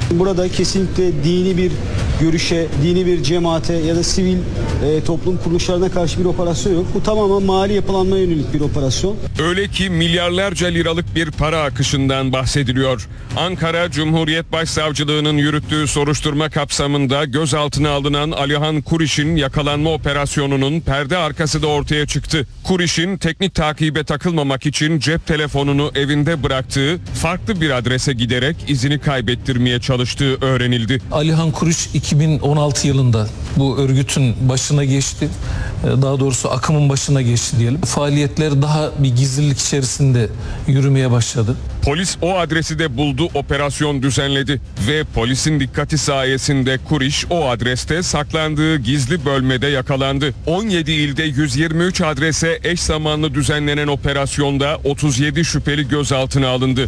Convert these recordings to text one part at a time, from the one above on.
Burada kesinlikle dini bir görüşe, dini bir cemaate ya da sivil toplum kuruluşlarına karşı bir operasyon yok. Bu tamamen mali yapılanmaya yönelik bir operasyon. Öyle ki milyarlarca liralık bir para akışından bahsediliyor. Ankara Cumhuriyet Başsavcılığı'nın yürüttüğü soruşturma kapsamında gözaltına alınan Alihan Kuriş'in yakalanma operasyonunun perde arkası da ortaya çıktı. Kuriş'in teknik takibe takılmamak için cep telefonunu evinde bıraktığı, farklı bir adrese giderek izini kaybettirmeye çalıştığı öğrenildi. Alihan Kuriş 2016 yılında bu örgütün başına geçti. Daha doğrusu akımın başına geçti diyelim. Faaliyetler daha bir gizlilik içerisinde yürümeye başladı. Polis o adresi de buldu, operasyon düzenledi ve polisin dikkati sayesinde Kuriş o adreste saklandığı gizli bölmede yakalandı. 17 ilde 123 adrese eş zamanlı düzenlenen operasyonda 37 şüpheli gözaltına alındı.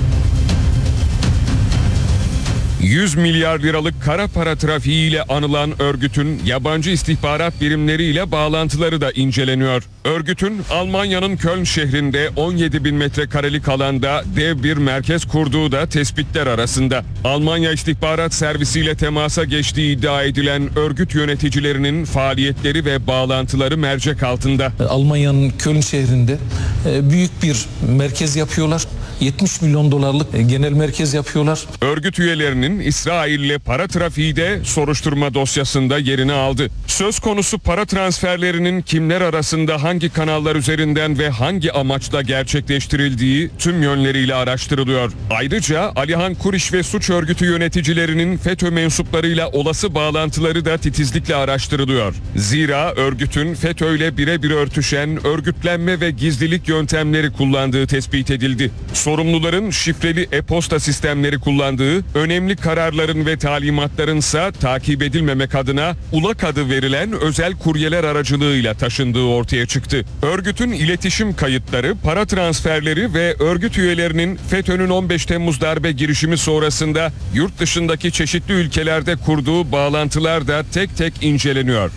100 milyar liralık kara para trafiğiyle anılan örgütün yabancı istihbarat birimleriyle bağlantıları da inceleniyor. Örgütün Almanya'nın Köln şehrinde 17 bin metrekarelik alanda dev bir merkez kurduğu da tespitler arasında. Almanya istihbarat servisiyle temasa geçtiği iddia edilen örgüt yöneticilerinin faaliyetleri ve bağlantıları mercek altında. Almanya'nın Köln şehrinde büyük bir merkez yapıyorlar. 70 milyon dolarlık genel merkez yapıyorlar. Örgüt üyelerinin İsrail'le para trafiği de soruşturma dosyasında yerini aldı. Söz konusu para transferlerinin kimler arasında hangi kanallar üzerinden ve hangi amaçla gerçekleştirildiği tüm yönleriyle araştırılıyor. Ayrıca Alihan Kuriş ve suç örgütü yöneticilerinin FETÖ mensuplarıyla olası bağlantıları da titizlikle araştırılıyor. Zira örgütün FETÖ'yle birebir örtüşen örgütlenme ve gizlilik yöntemleri kullandığı tespit edildi. Sorumluların şifreli e-posta sistemleri kullandığı, önemli kararların ve talimatlarınsa takip edilmemek adına ULAK adı verilen özel kuryeler aracılığıyla taşındığı ortaya çıktı. Örgütün iletişim kayıtları, para transferleri ve örgüt üyelerinin FETÖ'nün 15 Temmuz darbe girişimi sonrasında yurt dışındaki çeşitli ülkelerde kurduğu bağlantılar da tek tek inceleniyor.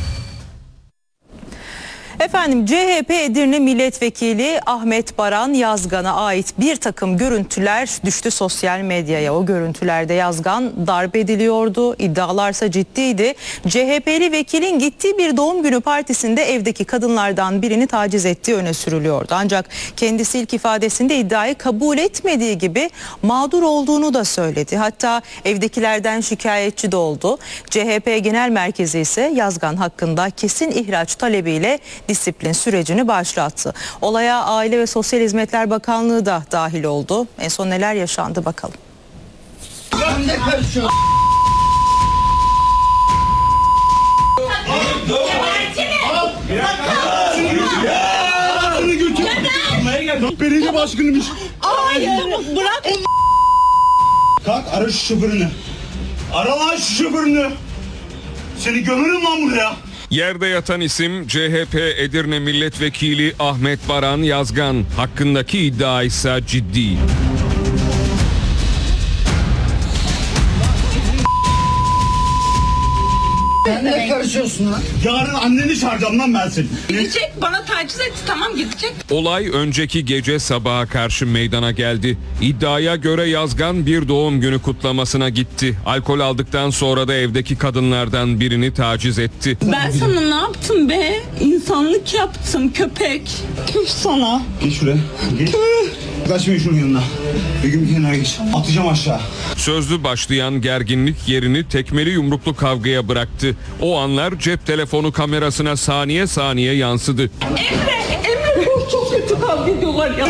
Efendim, CHP Edirne Milletvekili Ahmet Baran Yazgan'a ait bir takım görüntüler düştü sosyal medyaya. O görüntülerde Yazgan darp ediliyordu. İddialarsa ciddiydi. CHP'li vekilin gittiği bir doğum günü partisinde evdeki kadınlardan birini taciz ettiği öne sürülüyordu. Ancak kendisi ilk ifadesinde iddiayı kabul etmediği gibi mağdur olduğunu da söyledi. Hatta evdekilerden şikayetçi de oldu. CHP Genel Merkezi ise Yazgan hakkında kesin ihraç talebiyle disiplin sürecini başlattı. Olaya Aile ve Sosyal Hizmetler Bakanlığı da dahil oldu. En son neler yaşandı bakalım. Belediye başkanıymış. Hayır, bırak. Kalk, ara şu şoförünü. Ara lan şu şoförünü. Seni gömerim lan buraya. Yerde yatan isim CHP Edirne Milletvekili Ahmet Baran Yazgan. Hakkındaki iddia ise ciddi. Sen ne karışıyorsun lan? Yarın anneni çağıracağım lan ben seni. Gidecek, bana taciz etti, tamam gidecek. Olay önceki gece sabaha karşı meydana geldi. İddiaya göre Yazgan bir doğum günü kutlamasına gitti. Alkol aldıktan sonra da evdeki kadınlardan birini taciz etti. Ben sana ne yaptım be? İnsanlık yaptım köpek. Tüh sana. Geç şuraya. Geç. Kaçmayın şunun yanına. Bir gün bir kenara geç. Atacağım aşağı. Sözlü başlayan gerginlik yerini tekmeli yumruklu kavgaya bıraktı. O anlar cep telefonu kamerasına saniye saniye yansıdı. Emre çok kötü kavga ediyorlar ya.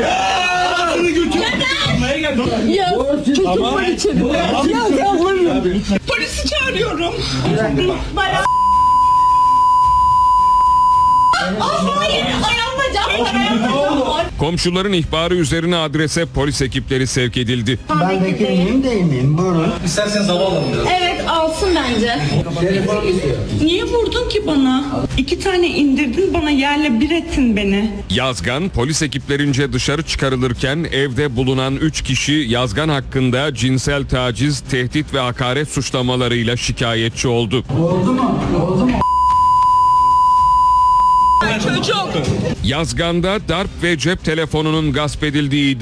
Ya çocuk var içeride. Ya yavrum. Polisi çağırıyorum. Bana. Hayır, ayağıma Komşuların ihbarı üzerine adrese polis ekipleri sevk edildi. Ben vekilim değil miyim? Buyurun. İsterseniz hava alalım biraz. Evet, alsın bence. Telefonu istiyor. Niye vurdun ki bana? 2 tane indirdin bana, yerle bir ettin beni. Yazgan polis ekiplerince dışarı çıkarılırken evde bulunan 3 kişi Yazgan hakkında cinsel taciz, tehdit ve hakaret suçlamalarıyla şikayetçi oldu. Oldu mu? Oldu mu? Çocuk. Yazgan'da darp ve cep telefonunun gasp edildiği